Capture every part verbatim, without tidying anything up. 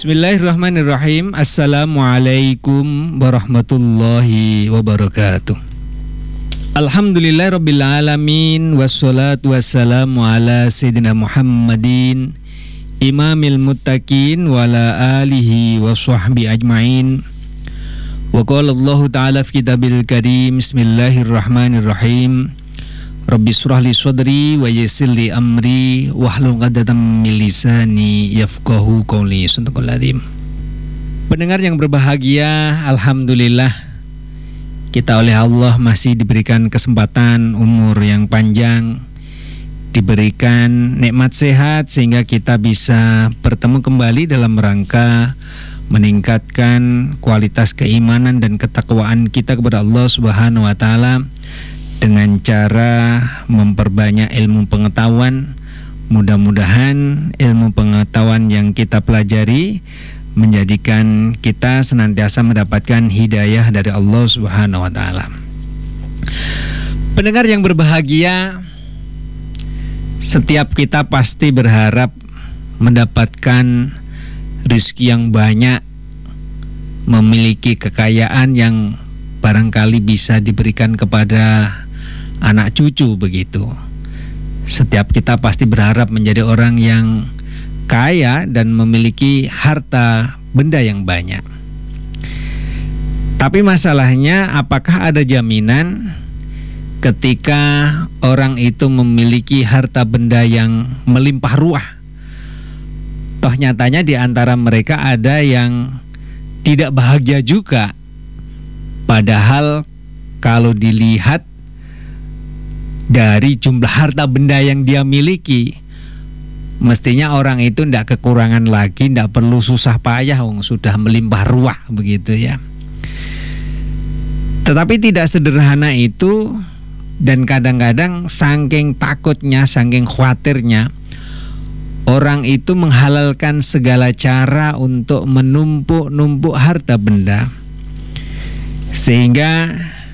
Bismillahirrahmanirrahim. Assalamualaikum warahmatullahi wabarakatuh. Alhamdulillahirabbil alamin wassalatu wassalamu ala sayyidina Muhammadin imamil muttaqin wa ala alihi wa sahbihi ajmain. Wa qala Allah ta'ala fi kitabil karim. Bismillahirrahmanirrahim. Rabbi shrah li sadri wa yassir li amri wahlul 'uqdatam min lisani yafqahu qawli. Shadaqal adzim. Pendengar yang berbahagia, alhamdulillah kita oleh Allah masih diberikan kesempatan umur yang panjang, diberikan nikmat sehat sehingga kita bisa bertemu kembali dalam rangka meningkatkan kualitas keimanan dan ketakwaan kita kepada Allah Subhanahu wa taala dengan cara memperbanyak ilmu pengetahuan. Mudah-mudahan ilmu pengetahuan yang kita pelajari menjadikan kita senantiasa mendapatkan hidayah dari Allah Subhanahu wa taala. Pendengar yang berbahagia, setiap kita pasti berharap mendapatkan rezeki yang banyak, memiliki kekayaan yang barangkali bisa diberikan kepada anak cucu begitu. Setiap kita pasti berharap menjadi orang yang kaya dan memiliki harta benda yang banyak. Tapi masalahnya, apakah ada jaminan ketika orang itu memiliki harta benda yang melimpah ruah? Toh nyatanya di antara mereka ada yang tidak bahagia juga. Padahal kalau dilihat dari jumlah harta benda yang dia miliki, mestinya orang itu tidak kekurangan lagi, tidak perlu susah payah, wong sudah melimpah ruah begitu ya. Tetapi tidak sederhana itu, dan kadang-kadang saking takutnya, saking khawatirnya, orang itu menghalalkan segala cara untuk menumpuk-numpuk harta benda, sehingga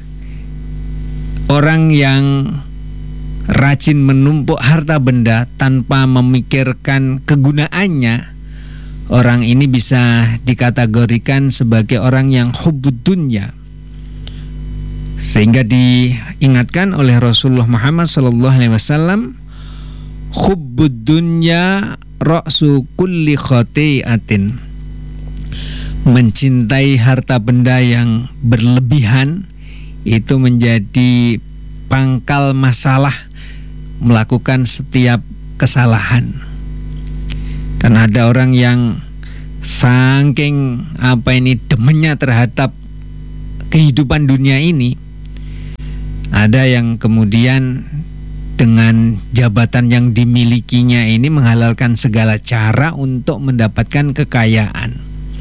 orang yang rajin menumpuk harta benda tanpa memikirkan kegunaannya, orang ini bisa dikategorikan sebagai orang yang hubbud dunya. Sehingga diingatkan oleh Rasulullah Muhammad sallallahu alaihi wasallam, hubbud dunya ra'su kulli khati'atin. Mencintai harta benda yang berlebihan itu menjadi pangkal masalah melakukan setiap kesalahan. Karena ada orang yang saking apa ini demennya terhadap kehidupan dunia ini, ada yang kemudian dengan jabatan yang dimilikinya ini menghalalkan segala cara untuk mendapatkan kekayaan.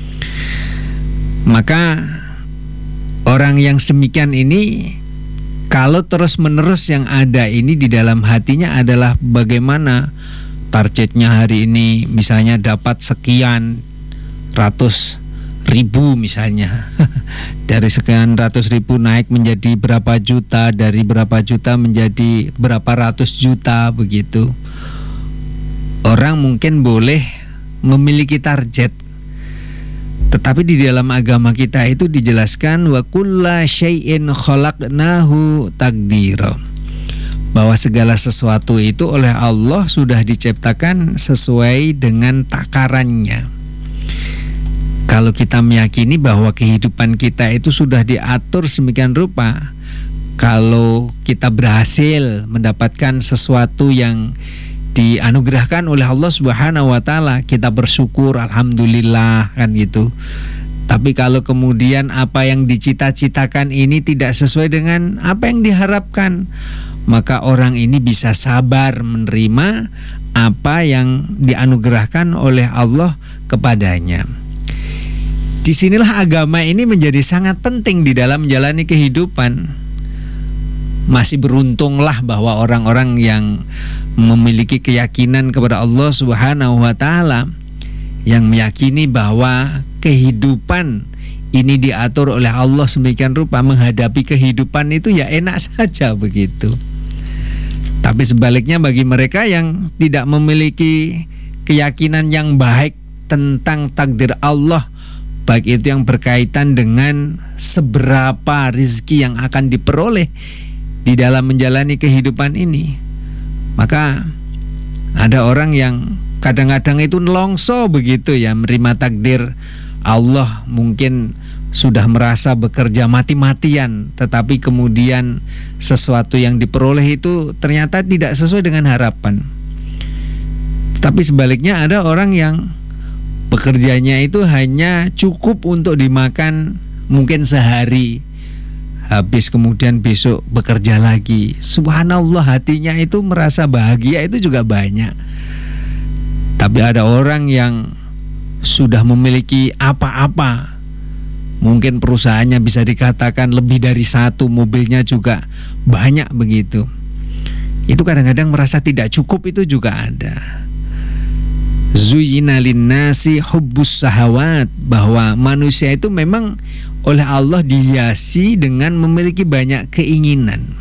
Maka orang yang semikian ini, kalau terus-menerus yang ada ini di dalam hatinya adalah bagaimana targetnya hari ini, misalnya dapat sekian ratus ribu misalnya, dari sekian ratus ribu naik menjadi berapa juta, dari berapa juta menjadi berapa ratus juta begitu. Orang mungkin boleh memiliki target, tetapi di dalam agama kita itu dijelaskan wa kulla syai'in khalaqnahu taqdira, bahwa segala sesuatu itu oleh Allah sudah diciptakan sesuai dengan takarannya. Kalau kita meyakini bahwa kehidupan kita itu sudah diatur sedemikian rupa, kalau kita berhasil mendapatkan sesuatu yang dianugerahkan oleh Allah Subhanahu wa taala, kita bersyukur, alhamdulillah kan gitu. Tapi kalau kemudian apa yang dicita-citakan ini tidak sesuai dengan apa yang diharapkan, maka orang ini bisa sabar menerima apa yang dianugerahkan oleh Allah kepadanya. Disinilah agama ini menjadi sangat penting di dalam menjalani kehidupan. Masih beruntunglah bahwa orang-orang yang memiliki keyakinan kepada Allah Subhanahu wa taala, yang meyakini bahwa kehidupan ini diatur oleh Allah sedemikian rupa, menghadapi kehidupan itu ya enak saja begitu. Tapi sebaliknya bagi mereka yang tidak memiliki keyakinan yang baik tentang takdir Allah, baik itu yang berkaitan dengan seberapa rizki yang akan diperoleh di dalam menjalani kehidupan ini. Maka ada orang yang kadang-kadang itu nelongso begitu ya, menerima takdir Allah, mungkin sudah merasa bekerja mati-matian, tetapi kemudian sesuatu yang diperoleh itu ternyata tidak sesuai dengan harapan. Tetapi sebaliknya ada orang yang bekerjanya itu hanya cukup untuk dimakan mungkin sehari, habis kemudian besok bekerja lagi. Subhanallah, hatinya itu merasa bahagia itu juga banyak. Tapi ada orang yang sudah memiliki apa-apa, mungkin perusahaannya bisa dikatakan lebih dari satu, mobilnya juga banyak begitu. Itu kadang-kadang merasa tidak cukup, itu juga ada. Zuyyina linnasi hubbus sahawat, bahwa manusia itu memang oleh Allah dihiasi dengan memiliki banyak keinginan.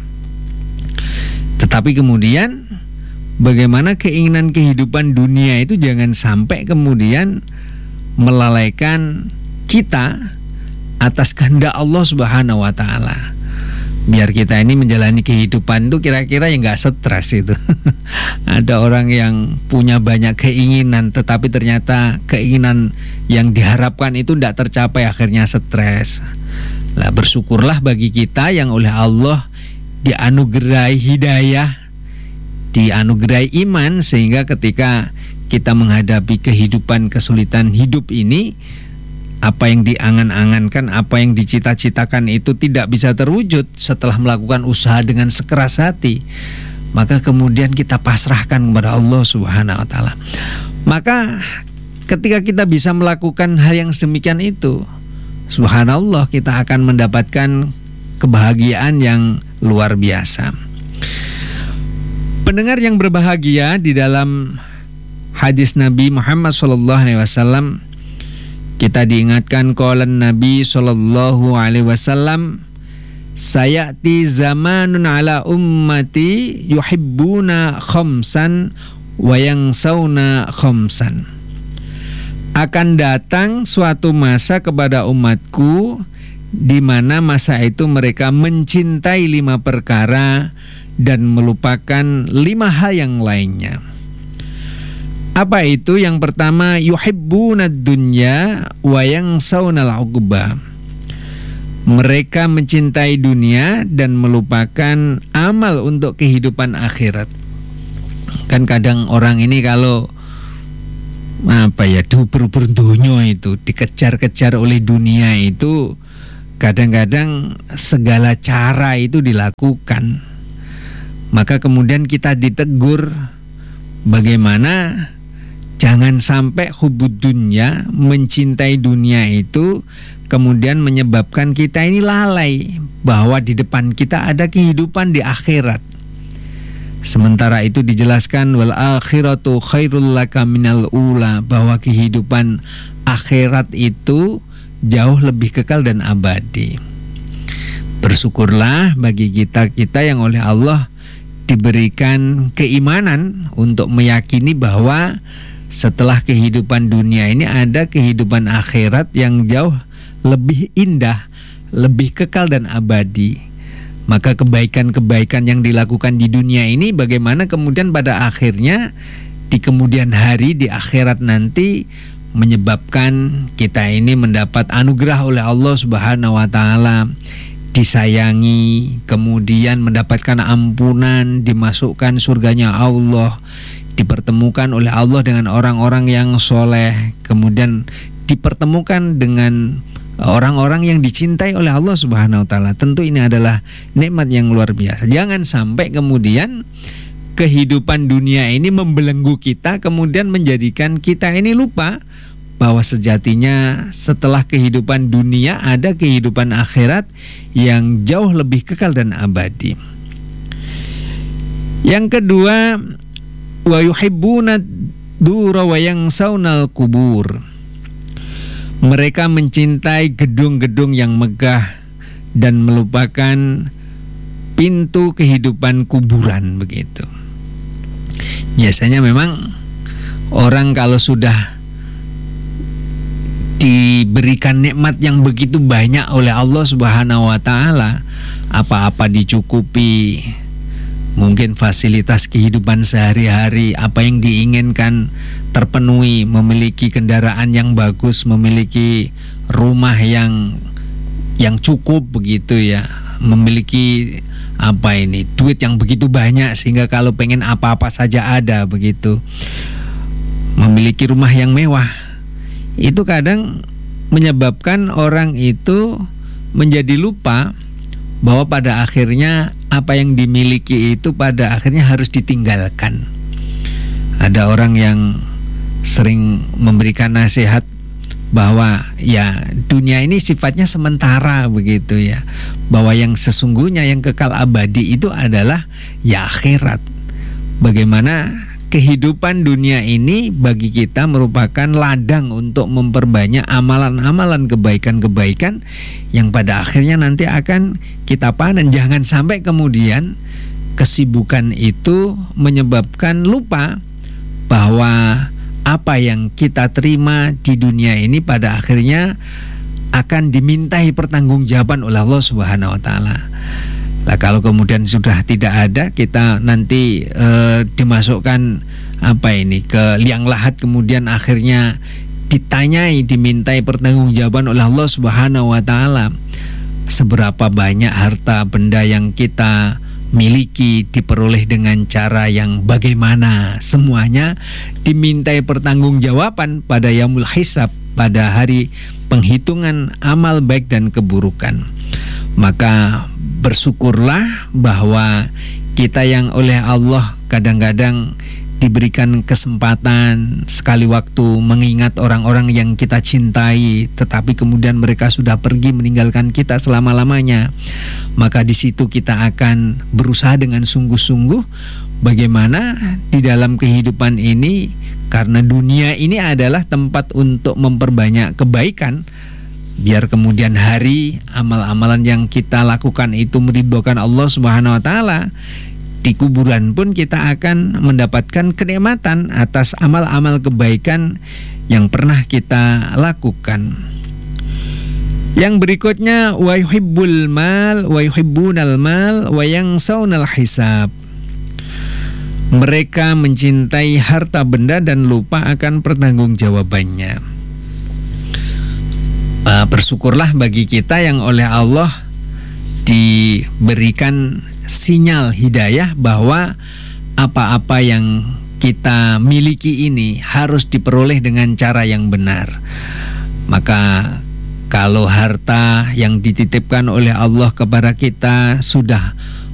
Tetapi kemudian bagaimana keinginan kehidupan dunia itu jangan sampai kemudian melalaikan kita atas kehendak Allah Subhanahu wa taala. Biar kita ini menjalani kehidupan itu kira-kira yang gak stres itu. Ada orang yang punya banyak keinginan, tetapi ternyata keinginan yang diharapkan itu tidak tercapai, akhirnya stres. Lah, bersyukurlah bagi kita yang oleh Allah dianugerahi hidayah, dianugerahi iman, sehingga ketika kita menghadapi kehidupan kesulitan hidup ini, apa yang diangan-angankan, apa yang dicita-citakan itu tidak bisa terwujud setelah melakukan usaha dengan sekeras hati, maka kemudian kita pasrahkan kepada Allah Subhanahu wa taala. Maka ketika kita bisa melakukan hal yang sedemikian itu, subhanallah, kita akan mendapatkan kebahagiaan yang luar biasa. Pendengar yang berbahagia, di dalam hadis Nabi Muhammad shallallahu alaihi wasallam kita diingatkan qalan Nabi sallallahu alaihi wasallam, sayati zamanun ala ummati yuhibbuna khamsan wa yangsawna khamsan. Akan datang suatu masa kepada umatku di mana masa itu mereka mencintai lima perkara dan melupakan lima hal yang lainnya. Apa itu? Yang pertama, yuhibbunad dunya wa yangsawna al-uqba. Mereka mencintai dunia dan melupakan amal untuk kehidupan akhirat. Kan kadang orang ini kalau apa ya, diuber-uber dunia itu, dikejar-kejar oleh dunia itu, kadang-kadang segala cara itu dilakukan. Maka kemudian kita ditegur, bagaimana jangan sampai hubud dunya, mencintai dunia itu kemudian menyebabkan kita ini lalai bahwa di depan kita ada kehidupan di akhirat. Sementara itu dijelaskan wal akhiratu khairul laka minal ula, bahwa kehidupan akhirat itu jauh lebih kekal dan abadi. Bersyukurlah bagi kita-kita yang oleh Allah diberikan keimanan untuk meyakini bahwa setelah kehidupan dunia ini ada kehidupan akhirat yang jauh lebih indah, lebih kekal dan abadi. Maka kebaikan-kebaikan yang dilakukan di dunia ini bagaimana kemudian pada akhirnya di kemudian hari, di akhirat nanti, menyebabkan kita ini mendapat anugerah oleh Allah Subhanahu wa taala, disayangi, kemudian mendapatkan ampunan, dimasukkan surganya Allah, dipertemukan oleh Allah dengan orang-orang yang soleh, kemudian dipertemukan dengan orang-orang yang dicintai oleh Allah Subhanahu wa taala. Tentu ini adalah nikmat yang luar biasa. Jangan sampai kemudian kehidupan dunia ini membelenggu kita, kemudian menjadikan kita ini lupa bahwa sejatinya setelah kehidupan dunia ada kehidupan akhirat yang jauh lebih kekal dan abadi. Yang kedua, wa yuhibbuna dura wa yangsawna al-qubur. Mereka mencintai gedung-gedung yang megah dan melupakan pintu kehidupan kuburan, begitu. Biasanya memang orang kalau sudah diberikan nikmat yang begitu banyak oleh Allah Subhanahu wa taala, apa-apa dicukupi, mungkin fasilitas kehidupan sehari-hari, apa yang diinginkan terpenuhi, memiliki kendaraan yang bagus, memiliki rumah yang yang cukup begitu ya, memiliki apa ini duit yang begitu banyak sehingga kalau pengen apa-apa saja ada begitu, memiliki rumah yang mewah. Itu kadang menyebabkan orang itu menjadi lupa bahwa pada akhirnya apa yang dimiliki itu pada akhirnya harus ditinggalkan. Ada orang yang sering memberikan nasihat bahwa ya dunia ini sifatnya sementara begitu ya, bahwa yang sesungguhnya yang kekal abadi itu adalah ya akhirat. Bagaimana kehidupan dunia ini bagi kita merupakan ladang untuk memperbanyak amalan-amalan kebaikan-kebaikan yang pada akhirnya nanti akan kita panen. Jangan sampai kemudian kesibukan itu menyebabkan lupa bahwa apa yang kita terima di dunia ini pada akhirnya akan dimintai pertanggungjawaban oleh Allah Subhanahu wa taala. Nah, kalau kemudian sudah tidak ada, kita nanti eh, dimasukkan apa ini ke liang lahat, kemudian akhirnya ditanyai, dimintai pertanggungjawaban oleh Allah Subhanahu wa taala. Seberapa banyak harta benda yang kita miliki diperoleh dengan cara yang bagaimana, semuanya dimintai pertanggungjawaban pada yaumul hisab, pada hari penghitungan amal baik dan keburukan. Maka bersyukurlah bahwa kita yang oleh Allah kadang-kadang diberikan kesempatan sekali waktu mengingat orang-orang yang kita cintai, tetapi kemudian mereka sudah pergi meninggalkan kita selama-lamanya. Maka di situ kita akan berusaha dengan sungguh-sungguh bagaimana di dalam kehidupan ini, karena dunia ini adalah tempat untuk memperbanyak kebaikan, biar kemudian hari amal-amalan yang kita lakukan itu meridhokan Allah Subhanahu wa taala. Di kuburan pun kita akan mendapatkan kenikmatan atas amal-amal kebaikan yang pernah kita lakukan. Yang berikutnya, wa yuhibbul mal wa yuhibbunal mal wa yansawunal hisab. Mereka mencintai harta benda dan lupa akan pertanggungjawabannya. Uh, bersyukurlah bagi kita yang oleh Allah diberikan sinyal hidayah bahwa apa-apa yang kita miliki ini harus diperoleh dengan cara yang benar. Maka kalau harta yang dititipkan oleh Allah kepada kita sudah